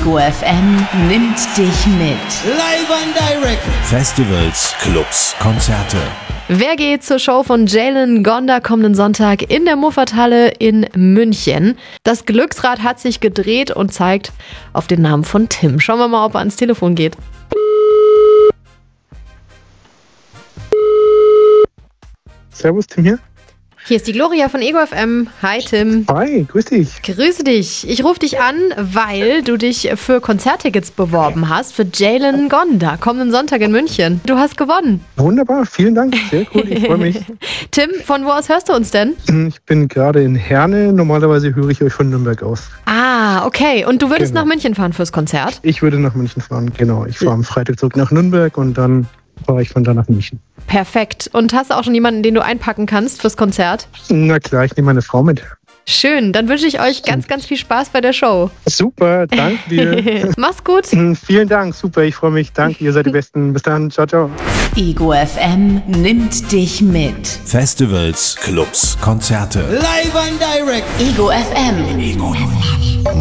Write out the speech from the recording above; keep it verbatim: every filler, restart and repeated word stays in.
Ego F M nimmt dich mit. Live and direct. Festivals, Clubs, Konzerte. Wer geht zur Show von Jalen Gonda kommenden Sonntag in der Muffathalle in München? Das Glücksrad hat sich gedreht und zeigt auf den Namen von Tim. Schauen wir mal, ob er ans Telefon geht. Servus, Tim hier. Hier ist die Gloria von Ego F M. Hi Tim. Hi, grüß dich. Grüße dich. Ich rufe dich an, weil du dich für Konzerttickets beworben hast für Jalen Gonda kommenden Sonntag in München. Du hast gewonnen. Wunderbar, vielen Dank. Sehr cool, ich freue mich. Tim, von wo aus hörst du uns denn? Ich bin gerade in Herne. Normalerweise höre ich euch von Nürnberg aus. Ah, okay. Und du würdest Genau. nach München fahren fürs Konzert? Ich würde nach München fahren, genau. Ich fahre am Freitag zurück nach Nürnberg und dann fahre ich von da nach München. Perfekt. Und hast du auch schon jemanden, den du einpacken kannst fürs Konzert? Na klar, ich nehme meine Frau mit. Schön. Dann wünsche ich euch ganz, ganz viel Spaß bei der Show. Super, danke dir. Mach's gut. Vielen Dank, super, ich freue mich. Danke, ihr seid die Besten. Bis dann, ciao, ciao. Ego F M nimmt dich mit. Festivals, Clubs, Konzerte. Live and direct. Ego F M.